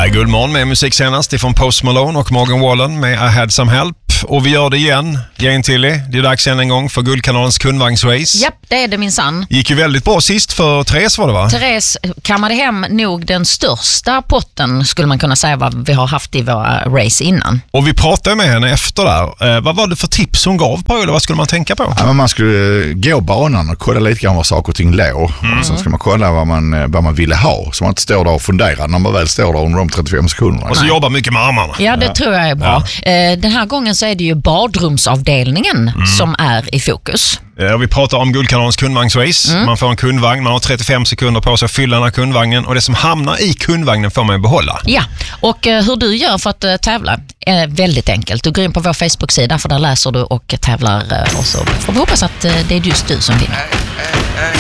Det är Guldmorgon med musik senast ifrån Post Malone och Morgan Wallen med I Had Some Help. Och vi gör det igen, Jane Tilly. Det är dags en gång för Guldkanalens kundvagnsrace. Japp, det är det minsann. Gick ju väldigt bra sist för Therese, var det va? Therese kammade hem nog den största potten, skulle man kunna säga, vad vi har haft i våra race innan. Och vi pratade med henne efter där. Vad var det för tips hon gav på, eller vad skulle man tänka på? Ja, men man skulle gå banan och kolla lite grann vad saker och ting låg. Och sen ska man kolla vad man ville ha. Så man inte står där och funderar när man väl står där under de 35 sekunderna. Och så jobba mycket med armarna. Ja, det tror jag är bra. Den här gången så är det ju badrumsavdelningen som är i fokus. Vi pratar om Guldkanalens kundvagnsrace. Man får en kundvagn, man har 35 sekunder på sig att fylla den här kundvagnen. Och det som hamnar i kundvagnen får man behålla. Ja, och hur du gör för att tävla är väldigt enkelt. Du går in på vår Facebook-sida, för där läser du och tävlar. Och så får vi hoppas att det är just du som vinner.